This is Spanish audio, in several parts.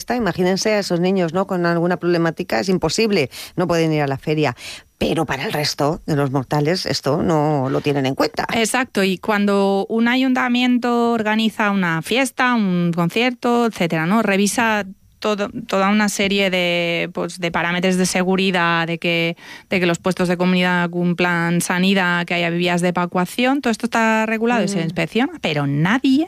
fiesta. Imagínense a esos niños, ¿no?, con alguna problemática, es imposible, no pueden ir a la feria. Pero para el resto de los mortales esto no lo tienen en cuenta. Exacto, y cuando un ayuntamiento organiza una fiesta, un concierto, etcétera, ¿no?, revisa toda una serie de parámetros de seguridad, de que los puestos de comunidad cumplan sanidad, que haya vías de evacuación, todo esto está regulado y se inspecciona, pero nadie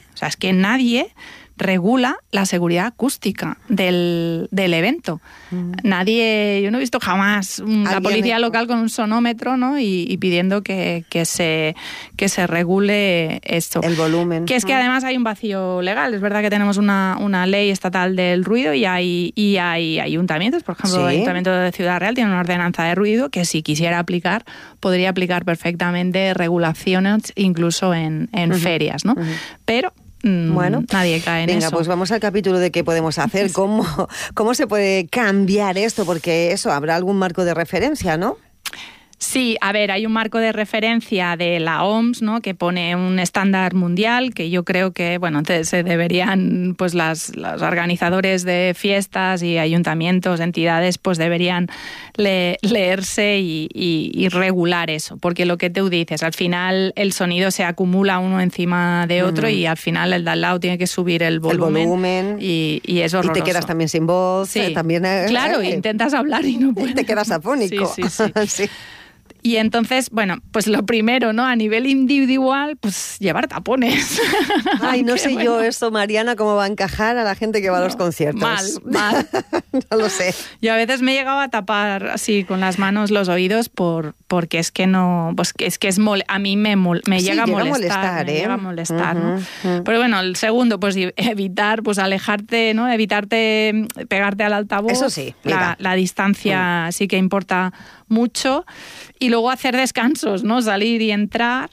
regula la seguridad acústica del evento. Nadie, yo no he visto jamás la policía local con un sonómetro, ¿no?, y pidiendo que se regule esto. El volumen. Que es que además hay un vacío legal. Es verdad que tenemos una ley estatal del ruido y hay ayuntamientos, por ejemplo, el Ayuntamiento de Ciudad Real tiene una ordenanza de ruido que si quisiera aplicar, podría aplicar perfectamente regulaciones incluso en ferias, ¿no? Pero bueno, nadie cae en eso. Venga, pues vamos al capítulo de qué podemos hacer, cómo se puede cambiar esto, porque eso, habrá algún marco de referencia, ¿no? Sí, a ver, hay un marco de referencia de la OMS, ¿no?, que pone un estándar mundial que yo creo que, bueno, se deberían, pues los organizadores de fiestas y ayuntamientos, entidades, pues deberían leerse y regular eso, porque lo que tú dices, al final el sonido se acumula uno encima de otro y al final el de al lado tiene que subir el volumen. Y es horroroso. Y te quedas también sin voz. Sí. También, claro, intentas hablar y no puedes. Te quedas afónico. Sí. Sí. Y entonces, bueno, pues lo primero, ¿no?, a nivel individual, pues llevar tapones. Ay, no sé yo eso, Mariana, cómo va a encajar a la gente que va a los conciertos. Mal. No lo sé. Yo a veces me he llegado a tapar así con las manos los oídos porque es que no, pues es que a mí me llega a molestar. Llega a molestar, ¿no? Pero bueno, el segundo, pues evitar, pues alejarte, ¿no?, evitarte pegarte al altavoz. Eso sí, la distancia sí que importa mucho. Y luego hacer descansos, ¿no? Salir y entrar.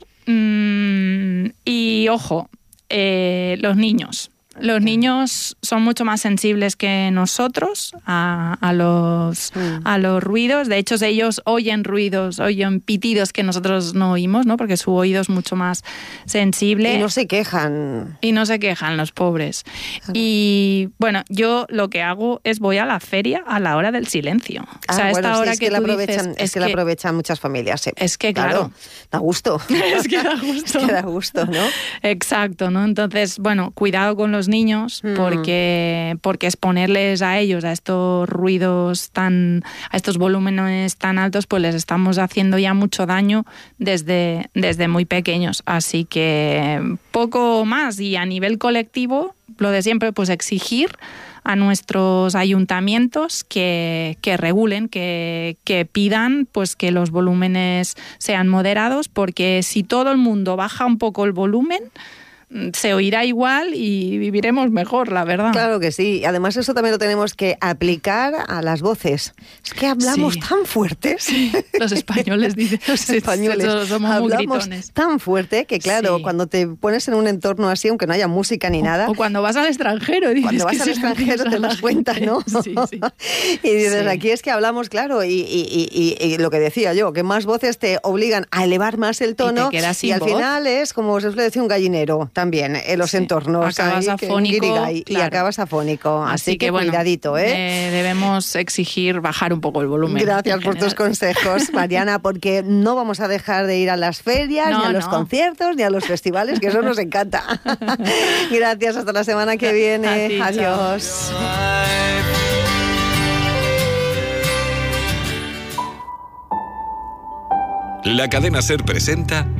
Y ojo, los niños. Los niños son mucho más sensibles que nosotros a los ruidos. De hecho, ellos oyen ruidos, oyen pitidos que nosotros no oímos, ¿no?, porque su oído es mucho más sensible. Y no se quejan. Los pobres. Y bueno, yo lo que hago es voy a la feria a la hora del silencio. O sea, esta hora que la aprovechan, la aprovechan muchas familias. Sí. Es que claro. Da gusto. Es que da gusto. Es que da gusto, ¿no? Exacto, ¿no? Entonces, bueno, cuidado con los niños porque exponerles a ellos a estos ruidos a estos volúmenes tan altos, pues les estamos haciendo ya mucho daño desde muy pequeños. Así que poco más, y a nivel colectivo, lo de siempre, pues exigir a nuestros ayuntamientos que regulen, que pidan, pues que los volúmenes sean moderados, porque si todo el mundo baja un poco el volumen, se oirá igual y viviremos mejor, la verdad. Claro que sí. Además, eso también lo tenemos que aplicar a las voces. Es que hablamos tan fuertes. Sí. Los españoles dicen. Los españoles somos hablamos tan fuerte que, claro, sí, cuando te pones en un entorno así, aunque no haya música ni nada. O cuando vas al extranjero. Dices cuando vas al extranjero te das cuenta, ¿no? Sí. Y dices, aquí es que hablamos, claro, y lo que decía yo, que más voces te obligan a elevar más el tono. Y te quedas sin al voz. final es, como se suele decir, un gallinero también en los entornos. Acabas afónico. Y acabas afónico. Así que bueno, cuidadito, debemos exigir bajar un poco el volumen. Gracias por tus consejos, Mariana, porque no vamos a dejar de ir a las ferias, ni a los conciertos, ni a los festivales, que eso nos encanta. Gracias, hasta la semana que viene. Ti, adiós. La cadena SER presenta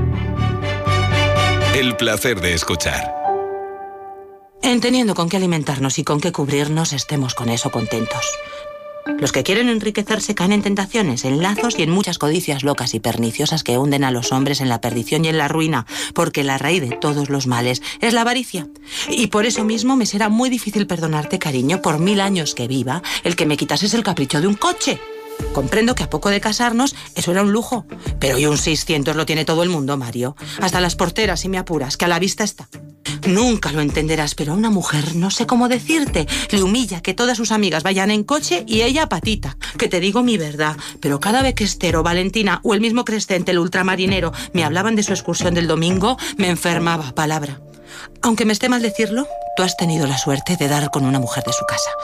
El placer de escuchar. En teniendo con qué alimentarnos y con qué cubrirnos, estemos con eso contentos. Los que quieren enriquecerse caen en tentaciones, en lazos y en muchas codicias locas y perniciosas que hunden a los hombres en la perdición y en la ruina, porque la raíz de todos los males es la avaricia. Y por eso mismo me será muy difícil perdonarte, cariño, por 1000 años que viva, el que me quitases el capricho de un coche. Comprendo que a poco de casarnos eso era un lujo, pero hoy un 600 lo tiene todo el mundo, Mario. Hasta las porteras, si me apuras, que a la vista está. Nunca lo entenderás, pero a una mujer, no sé cómo decirte, le humilla que todas sus amigas vayan en coche y ella a patita. Que te digo mi verdad, pero cada vez que Esther o Valentina o el mismo Crescente, el ultramarinero, me hablaban de su excursión del domingo, me enfermaba, palabra. Aunque me esté mal decirlo, tú has tenido la suerte de dar con una mujer de su casa.